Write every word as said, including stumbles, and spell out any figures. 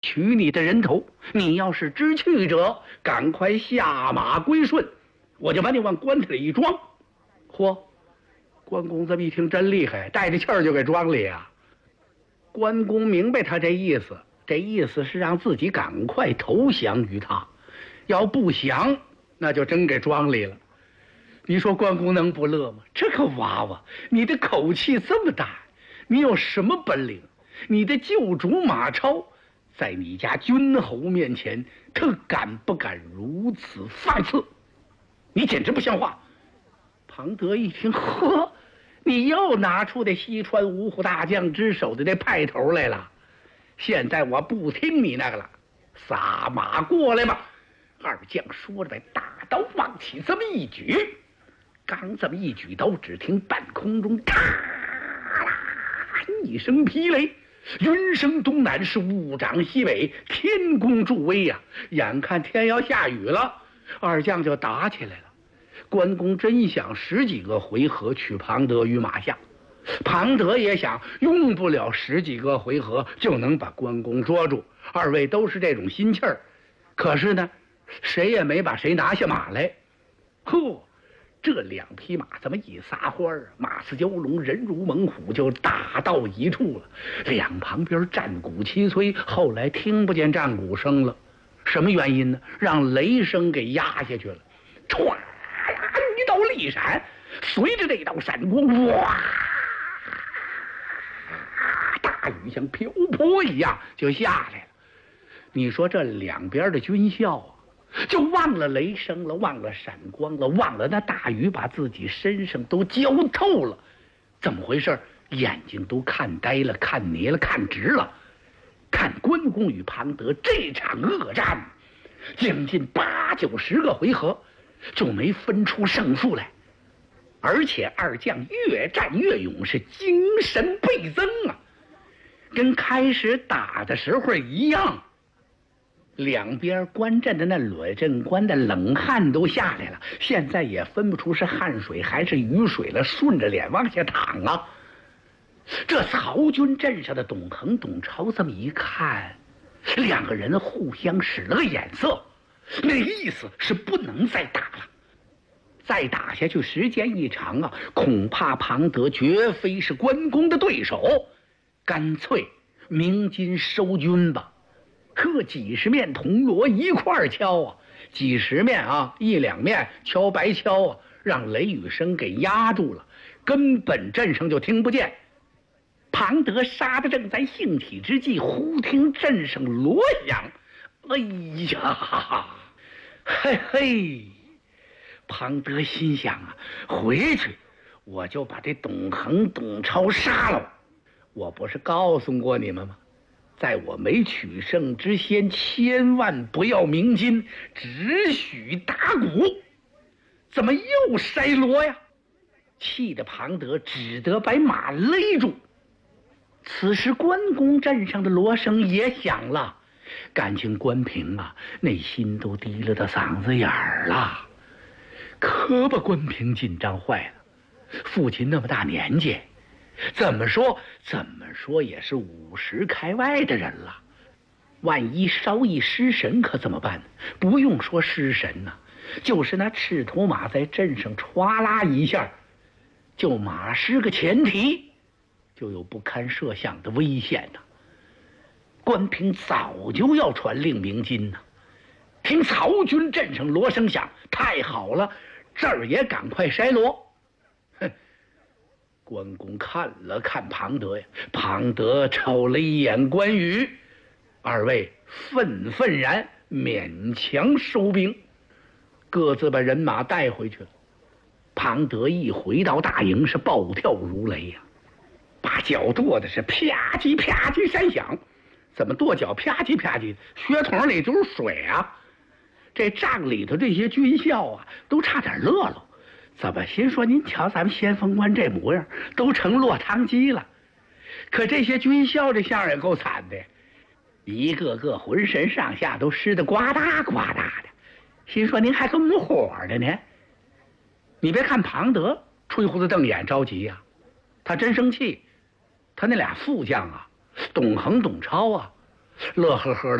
取你的人头。你要是知趣者，赶快下马归顺，我就把你往棺材里一装。嚯！关公这么一听真厉害，带着气儿就给装里啊。关公明白他这意思，这意思是让自己赶快投降于他，要不降那就真给装里了。你说关公能不乐吗？这个娃娃，你的口气这么大，你有什么本领？你的旧主马超在你家君侯面前，他敢不敢如此放肆？你简直不像话！庞德一听，呵，你又拿出这西川五虎大将之首的这派头来了。现在我不听你那个了，撒马过来吧！二将说着，把大刀往起这么一举，刚这么一举刀，只听半空中咔啦一声霹雷，云生东南，是雾长西北，天公助威呀、啊！眼看天要下雨了，二将就打起来了。关公真想十几个回合取庞德于马下，庞德也想用不了十几个回合就能把关公捉住，二位都是这种心气儿。可是呢，谁也没把谁拿下马来。呵，这两匹马这么一撒欢儿，马似蛟龙，人如猛虎，就打到一处了。两旁边战鼓齐催，后来听不见战鼓声了。什么原因呢？让雷声给压下去了。歘呀，一道利闪，随着这道闪光，哇，大雨像瓢泼一样就下来了。你说这两边的军校啊，就忘了雷声了，忘了闪光了，忘了那大雨把自己身上都浇透了。怎么回事？眼睛都看呆了，看泥了，看直了。看关公与庞德这场恶战，将近八九十个回合就没分出胜负来，而且二将越战越勇，是精神倍增啊，跟开始打的时候一样。两边观战的那裸阵官的冷汗都下来了，现在也分不出是汗水还是雨水了，顺着脸往下淌啊。这曹军阵上的董恒、董超这么一看，两个人互相使了个眼色，那意思是不能再打了，再打下去时间一长啊，恐怕庞德绝非是关公的对手，干脆鸣金收军吧。可几十面铜锣一块敲啊，几十面啊，一两面敲白敲啊，让雷雨声给压住了，根本阵上就听不见。庞德杀的正在兴起之际，忽听阵上锣响，哎呀，嘿嘿！庞德心想啊，回去我就把这董恒、董超杀了。我不是告诉过你们吗？在我没取胜之先，千万不要鸣金，只许打鼓。怎么又筛锣呀？气得庞德只得把马勒住。此时关公阵上的锣声也响了，感情关平啊，内心都提了到嗓子眼儿了，可把关平紧张坏了。父亲那么大年纪，怎么说怎么说也是五十开外的人了，万一稍一失神可怎么办？不用说失神呢、啊，就是那赤兔马在阵上歘啦一下，就马失个前蹄，就有不堪设想的危险呢、啊。关平早就要传令鸣金呢、啊，听曹军阵上锣声响，太好了，这儿也赶快筛锣。哼！关公看了看庞德呀，庞德瞅了一眼关羽，二位愤愤然勉强收兵，各自把人马带回去了。庞德一回到大营，是暴跳如雷呀、啊，把脚跺的是啪叽啪叽山响。怎么跺脚啪叽啪叽？血桶里就是水啊！这帐里头这些军校啊，都差点乐了。怎么心说您瞧咱们先锋官这模样，都成落汤鸡了。可这些军校这相也够惨的，一个个浑身上下都湿得呱嗒呱嗒的。心说您还跟母火的呢。你别看庞德吹胡子瞪眼着急呀、啊，他真生气。他那俩副将啊，董恒、董超啊，乐呵呵的。